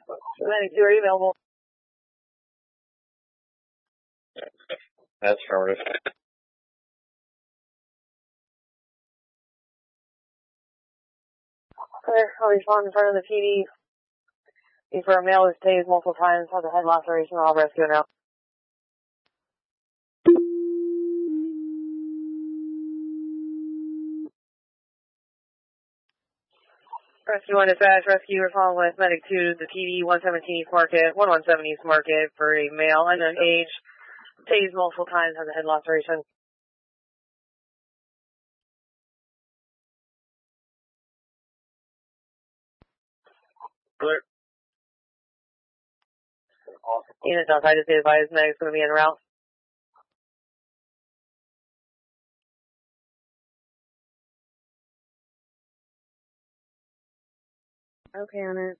Medic 2, are you available? That's affirmative. Okay, I'll respond in front of the PD. For a male who's tased multiple times, has a head laceration, I'll rescue him now. Rescue 1 dispatch, rescue, we're following with Medic 2, the PD 117 East Market, 117 East Market for a male unknown age, tased multiple times, has a head laceration. Clear. Units outside, just be advised, medic's going to be en route. Okay, on it.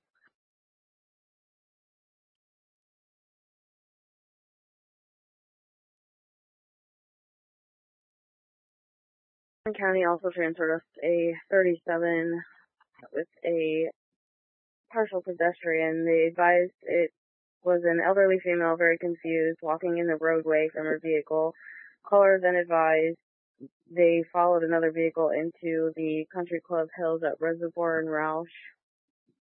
County also transferred us a 37 with a partial pedestrian. They advised it was an elderly female, very confused, walking in the roadway from her vehicle. Caller then advised they followed another vehicle into the Country Club Hills at Reservoir and Roush.